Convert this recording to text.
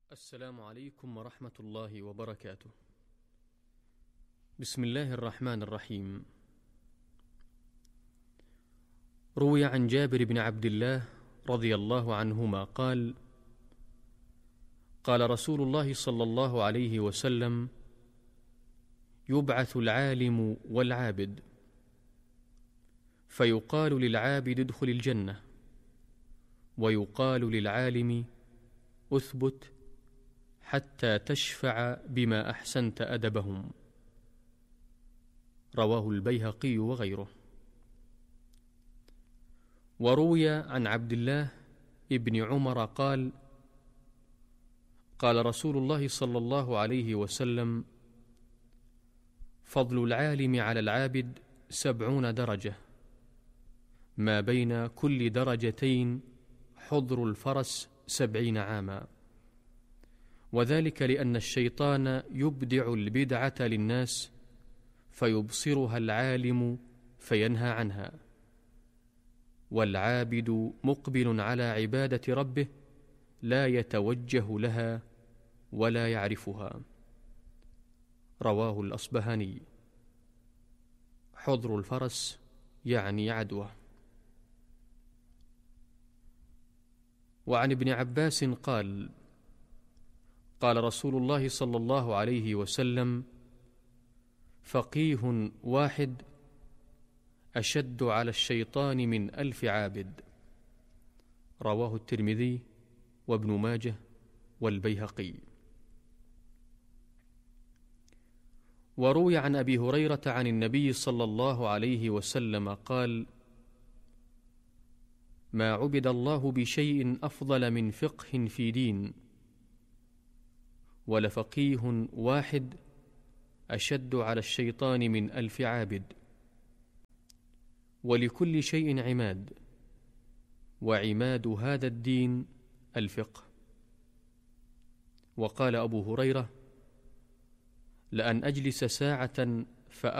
السلام عليكم ورحمة الله وبركاته. بسم الله الرحمن الرحيم. روي عن جابر بن عبد الله رضي الله عنهما قال: قال رسول الله صلى الله عليه وسلم: يبعث العالم والعابد، فيقال للعابد ادخل الجنة، ويقال للعالم اثبت حتى تشفع بما أحسنت أدبهم. رواه البيهقي وغيره. وروي عن عبد الله ابن عمر قال: قال رسول الله صلى الله عليه وسلم: فضل العالم على العابد 70 درجة، ما بين كل درجتين حضر الفرس 70 عاما، وذلك لأن الشيطان يبدع البدعة للناس فيبصرها العالم فينهى عنها، والعابد مقبل على عبادة ربه لا يتوجه لها ولا يعرفها. رواه الأصبهاني. حضر الفرس يعني عدوه. وعن ابن عباس قال: قال رسول الله صلى الله عليه وسلم: فقيه واحد أشد على الشيطان من 1000 عابد. رواه الترمذي وابن ماجه والبيهقي. وروي عن أبي هريرة عن النبي صلى الله عليه وسلم قال: ما عبد الله بشيء أفضل من فقه في دين، ولفقيه واحد أشد على الشيطان من 1000 عابد. ولكل شيء عماد، وعماد هذا الدين الفقه. وقال أبو هريرة: لأن أجلس ساعة